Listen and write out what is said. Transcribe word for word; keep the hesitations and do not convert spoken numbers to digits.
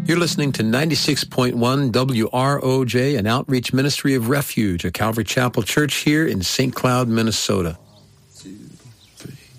You're listening to ninety-six point one W R O J, an outreach ministry of Refuge, a Calvary Chapel church here in Saint Cloud, Minnesota.